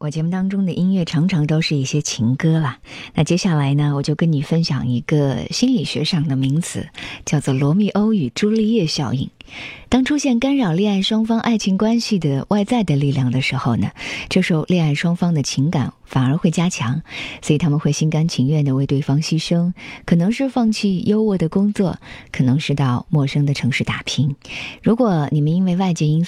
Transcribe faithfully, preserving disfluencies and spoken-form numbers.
我节目当中的音乐常常都是一些情歌啦。那接下来呢，我就跟你分享一个心理学上的名词，叫做罗密欧与朱丽叶效应。当出现干扰恋爱双方爱情关系的外在的力量的时候呢，这时候恋爱双方的情感反而会加强，所以他们会心甘情愿地为对方牺牲，可能是放弃优渥的工作，可能是到陌生的城市打拼。如果你们因为外界因